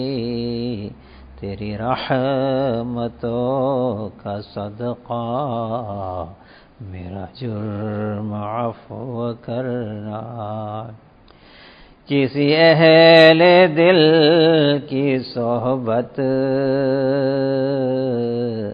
तेरी रहमतों का सदका मेरा जुर्म अफ़्व करना। किसी अहले दिल की सोहबत